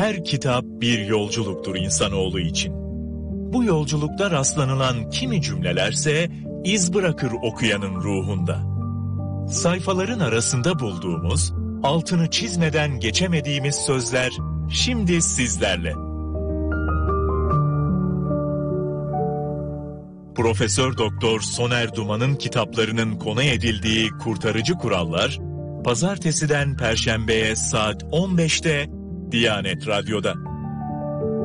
Her kitap bir yolculuktur insanoğlu için. Bu yolculukta rastlanılan kimi cümlelerse iz bırakır okuyanın ruhunda. Sayfaların arasında bulduğumuz, altını çizmeden geçemediğimiz sözler şimdi sizlerle. Profesör Doktor Soner Duman'ın kitaplarının konu edildiği Kurtarıcı Kurallar, Pazartesiden Perşembeye saat 15'te Diyanet Radyo'da.